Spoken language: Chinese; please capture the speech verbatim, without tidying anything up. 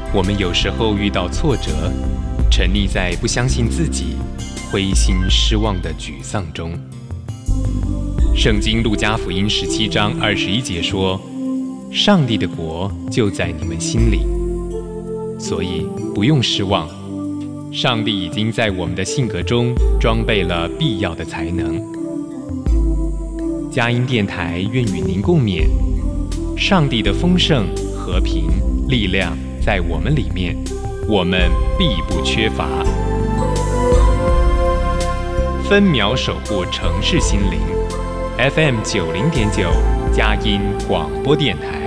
我们有时候遇到挫折，沉溺在不相信自己、灰心失望的沮丧中。圣经路加福音十七章二十一节说：“上帝的国就在你们心里。”所以不用失望，上帝已经在我们的性格中装备了必要的才能。佳音电台愿与您共勉，上帝的丰盛、和平、力量在我们里面，我们必不缺乏。分秒守护城市心灵 ，F M 九零点九佳音广播电台。